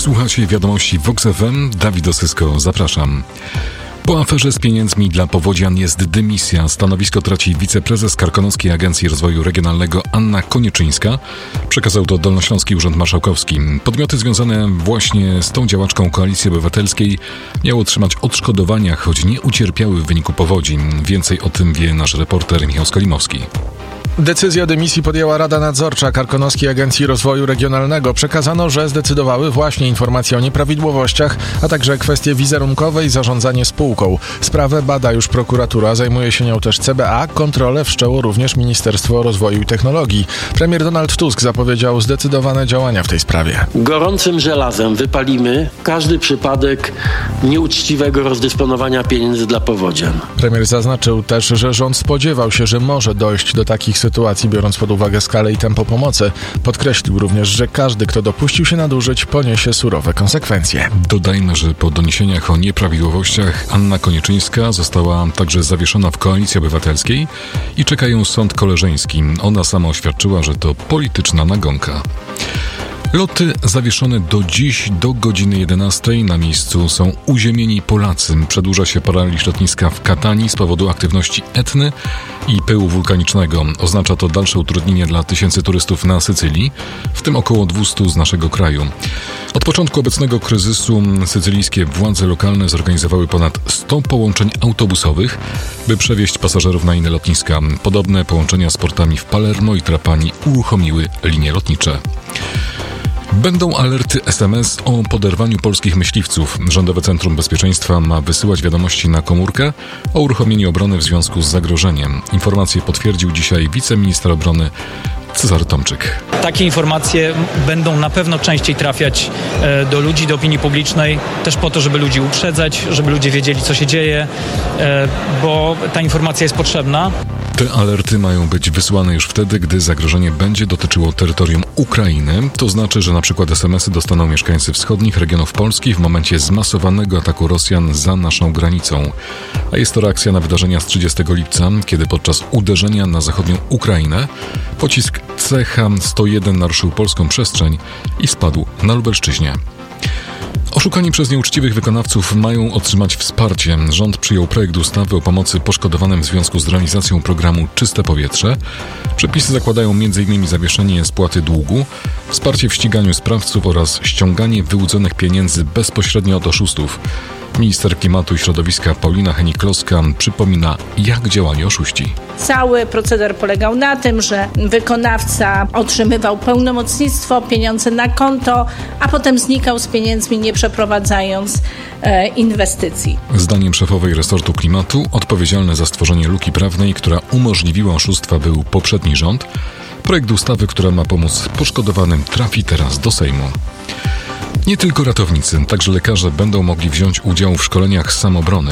Słuchacie wiadomości Vox FM. Dawid Osysko, zapraszam. Po aferze z pieniędzmi dla powodzian jest dymisja. Stanowisko traci wiceprezes Karkonoskiej Agencji Rozwoju Regionalnego Anna Konieczynska. Przekazał to Dolnośląski Urząd Marszałkowski. Podmioty związane właśnie z tą działaczką Koalicji Obywatelskiej miały otrzymać odszkodowania, choć nie ucierpiały w wyniku powodzi. Więcej o tym wie nasz reporter Michał Skolimowski. Decyzję o dymisji podjęła Rada Nadzorcza Karkonoskiej Agencji Rozwoju Regionalnego. Przekazano, że zdecydowały właśnie informacje o nieprawidłowościach, a także kwestie wizerunkowe i zarządzanie spółką. Sprawę bada już prokuratura, zajmuje się nią też CBA. Kontrolę wszczęło również Ministerstwo Rozwoju i Technologii. Premier Donald Tusk zapowiedział zdecydowane działania w tej sprawie. Gorącym żelazem wypalimy każdy przypadek nieuczciwego rozdysponowania pieniędzy dla powodzian. Premier zaznaczył też, że rząd spodziewał się, że może dojść do takich sytuacji, biorąc pod uwagę skalę i tempo pomocy. Podkreślił również, że każdy, kto dopuścił się nadużyć, poniesie surowe konsekwencje. Dodajmy, że po doniesieniach o nieprawidłowościach Anna Konieczynska została także zawieszona w Koalicji Obywatelskiej i czeka ją sąd koleżeński. Ona sama oświadczyła, że to polityczna nagonka. Loty zawieszone do dziś do godziny 11. Na miejscu są uziemieni Polacy. Przedłuża się paraliż lotniska w Katanii z powodu aktywności Etny i pyłu wulkanicznego. Oznacza to dalsze utrudnienie dla tysięcy turystów na Sycylii, w tym około 200 z naszego kraju. Od początku obecnego kryzysu sycylijskie władze lokalne zorganizowały ponad 100 połączeń autobusowych, by przewieźć pasażerów na inne lotniska. Podobne połączenia z portami w Palermo i Trapani uruchomiły linie lotnicze. Będą alerty SMS o poderwaniu polskich myśliwców. Rządowe Centrum Bezpieczeństwa ma wysyłać wiadomości na komórkę o uruchomieniu obrony w związku z zagrożeniem. Informację potwierdził dzisiaj wiceminister obrony Cezary Tomczyk. Takie informacje będą na pewno częściej trafiać do ludzi, do opinii publicznej, też po to, żeby ludzi uprzedzać, żeby ludzie wiedzieli, co się dzieje, bo ta informacja jest potrzebna. Te alerty mają być wysyłane już wtedy, gdy zagrożenie będzie dotyczyło terytorium Ukrainy. To znaczy, że na przykład SMS-y dostaną mieszkańcy wschodnich regionów Polski w momencie zmasowanego ataku Rosjan za naszą granicą. A jest to reakcja na wydarzenia z 30 lipca, kiedy podczas uderzenia na zachodnią Ukrainę pocisk CH-101 naruszył polską przestrzeń i spadł na Lubelszczyźnie. Oszukani przez nieuczciwych wykonawców mają otrzymać wsparcie. Rząd przyjął projekt ustawy o pomocy poszkodowanym w związku z realizacją programu Czyste Powietrze. Przepisy zakładają m.in. zawieszenie spłaty długu, wsparcie w ściganiu sprawców oraz ściąganie wyłudzonych pieniędzy bezpośrednio od oszustów. Minister Klimatu i Środowiska Paulina Hennig-Kloska przypomina, jak działali oszuści. Cały proceder polegał na tym, że wykonawca otrzymywał pełnomocnictwo, pieniądze na konto, a potem znikał z pieniędzmi, nie przeprowadzając inwestycji. Zdaniem szefowej resortu klimatu odpowiedzialny za stworzenie luki prawnej, która umożliwiła oszustwa, był poprzedni rząd. Projekt ustawy, która ma pomóc poszkodowanym, trafi teraz do Sejmu. Nie tylko ratownicy, także lekarze będą mogli wziąć udział w szkoleniach samobrony.